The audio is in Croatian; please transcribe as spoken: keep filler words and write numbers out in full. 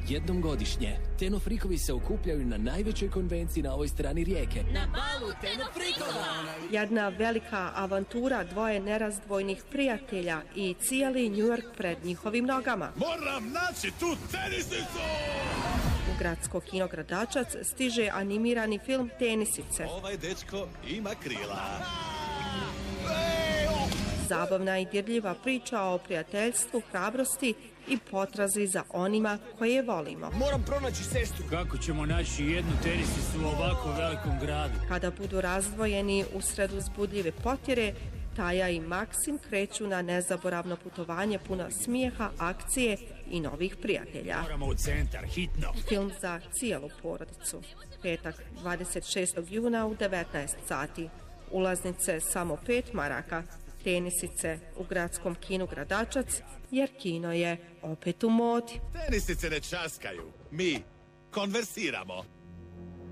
Jednom godišnje, Tenofrikovi se okupljaju na najvećoj konvenciji na ovoj strani rijeke. Na balu Tenofrikova! Jedna velika avantura dvoje nerazdvojnih prijatelja i cijeli New York pred njihovim nogama. Moram naći tu tenisicu! U gradsko kino Gradačac stiže animirani film Tenisice. Ovaj dečko ima krila. Zabavna i dirljiva priča o prijateljstvu, hrabrosti i potrazi za onima koje volimo. Moram pronaći sestru. Kako ćemo naći jednu tenisicu u ovako velikom gradu? Kada budu razdvojeni usred uzbudljive potjere, Taja i Maksim kreću na nezaboravno putovanje puno smijeha, akcije i novih prijatelja. Moramo u centar, hitno. Film za cijelu porodicu. Petak, dvadeset šestog juna u devetnaest sati. Ulaznice samo pet maraka. Tenisice u gradskom kinu Gradačac, jer kino je opet u modi. Tenisice ne časkaju, mi konversiramo.